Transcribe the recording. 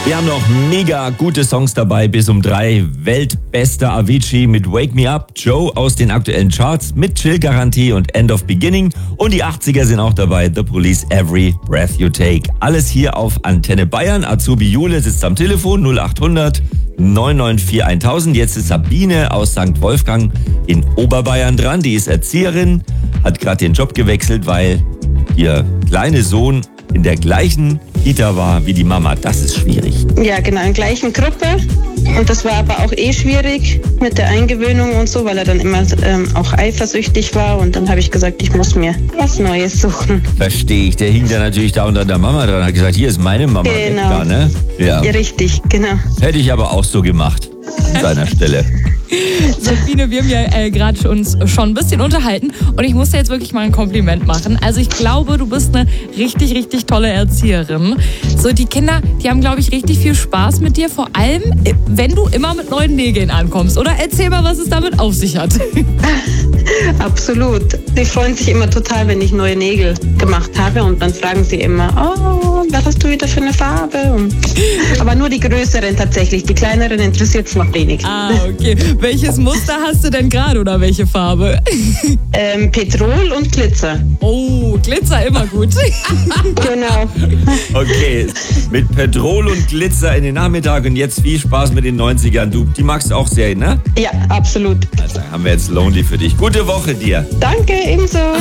Wir haben noch mega gute Songs dabei bis um 3. Weltbester Avicii mit Wake Me Up, Joe aus den aktuellen Charts mit Chill-Garantie und End of Beginning. Und die 80er sind auch dabei, The Police, Every Breath You Take. Alles hier auf Antenne Bayern. Azubi Jule sitzt am Telefon 0800 994 1000. Jetzt ist Sabine aus St. Wolfgang in Oberbayern dran. Die ist Erzieherin, hat gerade den Job gewechselt, weil ihr kleiner Sohn in der gleichen Kita war wie die Mama. Das ist schwierig. Ja, genau, in der gleichen Gruppe. Und das war aber auch schwierig mit der Eingewöhnung und so, weil er dann immer auch eifersüchtig war. Und dann habe ich gesagt, ich muss mir was Neues suchen. Verstehe ich. Der hing dann natürlich da unter der Mama dran. Hat gesagt, hier ist meine Mama. Genau. Da, ne? Ja, richtig, genau. hätte ich aber auch so gemacht. An seiner Stelle. Sabine, wir haben ja gerade uns schon ein bisschen unterhalten und ich muss dir jetzt wirklich mal ein Kompliment machen. Also ich glaube, du bist eine richtig, richtig tolle Erzieherin. So, die Kinder, die haben, glaube ich, richtig viel Spaß mit dir, vor allem, wenn du immer mit neuen Nägeln ankommst. Oder erzähl mal, was es damit auf sich hat. Absolut. Sie freuen sich immer total, wenn ich neue Nägel gemacht habe und dann fragen sie immer, oh, was hast du wieder für eine Farbe? Aber nur die größeren tatsächlich, die kleineren interessiert es noch wenig. Ah, okay. Welches Muster hast du denn gerade oder welche Farbe? Petrol und Glitzer. Oh, Glitzer immer gut. Genau. Okay, mit Petrol und Glitzer in den Nachmittag und jetzt viel Spaß mit den 90ern. Du, die magst du auch sehr, ne? Ja, absolut. Also haben wir jetzt Lonely für dich. Gute Woche dir. Danke, ebenso.